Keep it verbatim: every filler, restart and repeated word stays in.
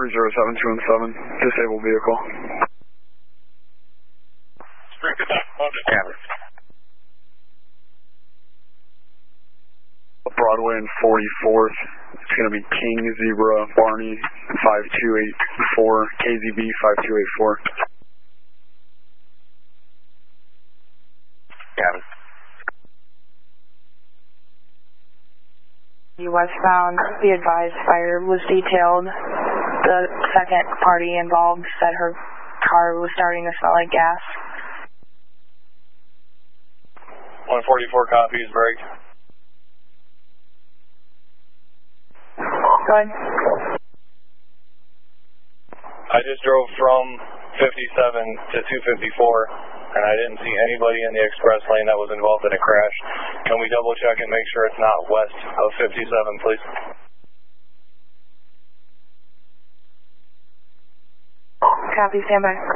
Discovery zero seven two one seven, disabled vehicle. Broadway and forty-fourth. It's going to be King Zebra Barney five two eight four, K Z B five two eight four. Gavin. Westbound, be advised, fire was detailed. The second party involved said her car was starting to smell like gas. one forty-four copies, break. Go ahead. I just drove from fifty-seven to two fifty-four, and I didn't see anybody in the express lane that was involved in a crash. Can we double check and make sure it's not west of fifty-seven, please? Copy, stand by.